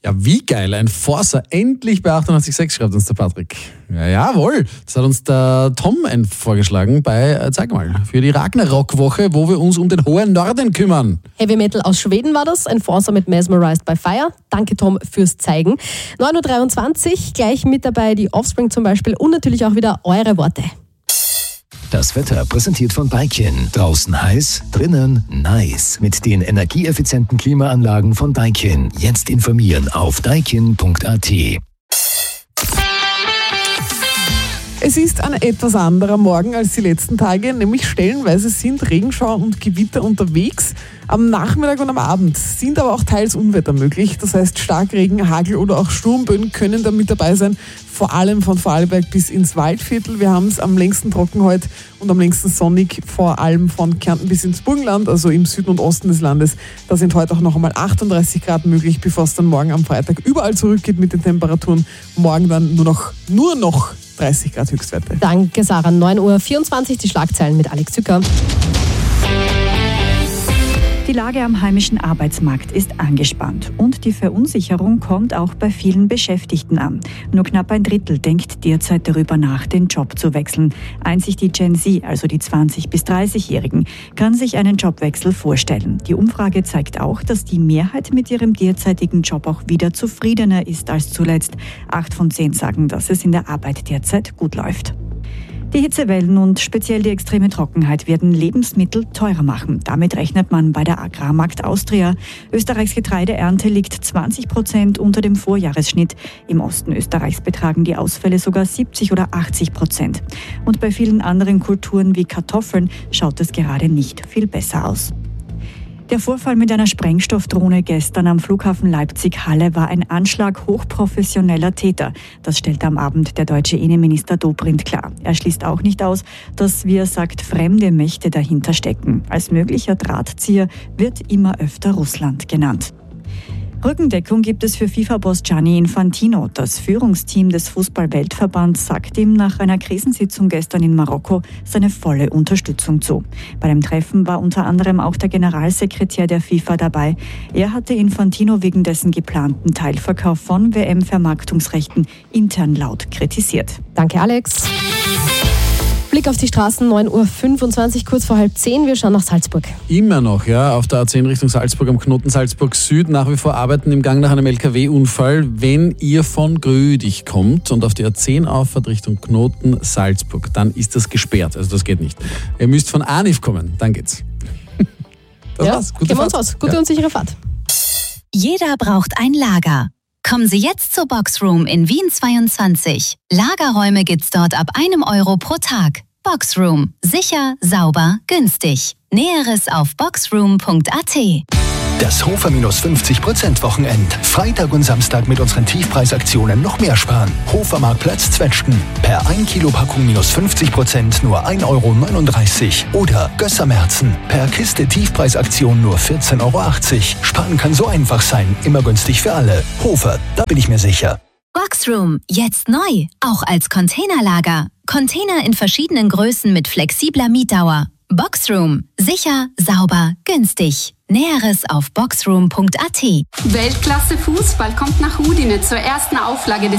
Ja, wie geil, ein Forsa, endlich bei 88,6 schreibt uns der Patrick. Ja, jawohl, das hat uns der Tom vorgeschlagen bei, zeig mal, für die Ragnarok-Woche, wo wir uns um den hohen Norden kümmern. Heavy Metal aus Schweden war das, ein Forsa mit Mesmerized by Fire. Danke Tom fürs Zeigen. 9.23 Uhr, gleich mit dabei die Offspring zum Beispiel und natürlich auch wieder eure Worte. Das Wetter präsentiert von Daikin. Draußen heiß, drinnen nice. Mit den energieeffizienten Klimaanlagen von Daikin. Jetzt informieren auf daikin.at. Es ist ein etwas anderer Morgen als die letzten Tage, nämlich stellenweise sind Regenschauer und Gewitter unterwegs. Am Nachmittag und am Abend sind aber auch teils Unwetter möglich. Das heißt, Starkregen, Hagel oder auch Sturmböen können da mit dabei sein, vor allem von Vorarlberg bis ins Waldviertel. Wir haben es am längsten trocken heute und am längsten sonnig, vor allem von Kärnten bis ins Burgenland, also im Süden und Osten des Landes. Da sind heute auch noch einmal 38 Grad möglich, bevor es dann morgen am Freitag überall zurückgeht mit den Temperaturen. Morgen dann nur noch 30 Grad Höchstwerte. Danke Sarah, 9.24 Uhr, die Schlagzeilen mit Alex Zücker. Die Lage am heimischen Arbeitsmarkt ist angespannt und die Verunsicherung kommt auch bei vielen Beschäftigten an. Nur knapp ein Drittel denkt derzeit darüber nach, den Job zu wechseln. Einzig die Gen Z, also die 20- bis 30-Jährigen, kann sich einen Jobwechsel vorstellen. Die Umfrage zeigt auch, dass die Mehrheit mit ihrem derzeitigen Job auch wieder zufriedener ist als zuletzt. 8 von 10 sagen, dass es in der Arbeit derzeit gut läuft. Die Hitzewellen und speziell die extreme Trockenheit werden Lebensmittel teurer machen. Damit rechnet man bei der Agrarmarkt Austria. Österreichs Getreideernte liegt 20% unter dem Vorjahresschnitt. Im Osten Österreichs betragen die Ausfälle sogar 70 oder 80%. Und bei vielen anderen Kulturen wie Kartoffeln schaut es gerade nicht viel besser aus. Der Vorfall mit einer Sprengstoffdrohne gestern am Flughafen Leipzig-Halle war ein Anschlag hochprofessioneller Täter. Das stellte am Abend der deutsche Innenminister Dobrindt klar. Er schließt auch nicht aus, dass, wie er sagt, fremde Mächte dahinter stecken. Als möglicher Drahtzieher wird immer öfter Russland genannt. Rückendeckung gibt es für FIFA-Boss Gianni Infantino. Das Führungsteam des Fußball-Weltverbands sagt ihm nach einer Krisensitzung gestern in Marokko seine volle Unterstützung zu. Bei dem Treffen war unter anderem auch der Generalsekretär der FIFA dabei. Er hatte Infantino wegen dessen geplanten Teilverkauf von WM-Vermarktungsrechten intern laut kritisiert. Danke Alex. Blick auf die Straßen, 9.25 Uhr, kurz vor 9:30. Wir schauen nach Salzburg. Immer noch, ja, auf der A10 Richtung Salzburg am Knoten Salzburg Süd. Nach wie vor Arbeiten im Gang nach einem LKW-Unfall. Wenn ihr von Grödig kommt und auf die A10 auffahrt Richtung Knoten Salzburg, dann ist das gesperrt. Also das geht nicht. Ihr müsst von Arnif kommen, dann geht's. Das war's. Gute gehen wir Fahrt. uns aus. Gute und sichere Fahrt. Jeder braucht ein Lager. Kommen Sie jetzt zur Boxroom in Wien 22. Lagerräume gibt's dort ab €1 pro Tag. Boxroom. Sicher, sauber, günstig. Näheres auf boxroom.at. Das Hofer -50% Wochenend. Freitag und Samstag mit unseren Tiefpreisaktionen noch mehr sparen. Hofermarktplatz Zwetschgen. Per 1 Kilo Packung -50% nur €1,39 €. Oder Gössermerzen. Per Kiste Tiefpreisaktion nur €14,80 €. Sparen kann so einfach sein. Immer günstig für alle. Hofer, da bin ich mir sicher. Boxroom. Jetzt neu. Auch als Containerlager. Container in verschiedenen Größen mit flexibler Mietdauer. Boxroom. Sicher, sauber, günstig. Näheres auf boxroom.at. Weltklasse Fußball kommt nach Udine zur ersten Auflage des